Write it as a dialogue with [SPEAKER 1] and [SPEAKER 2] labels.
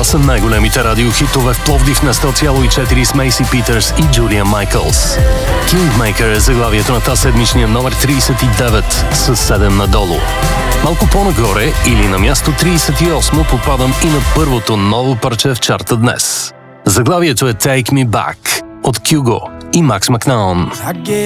[SPEAKER 1] Това са най-големите радиохитове в Пловдив на 100,4 с Мейси Питърс и Джулия Майкълс. Kingmaker е заглавието на тази седмичния номер 39 с 7 надолу. Малко по-нагоре или на място 38 попадам и на първото ново парче в чарта днес. Заглавието е Take Me Back от Кюго и Макс Макнаун.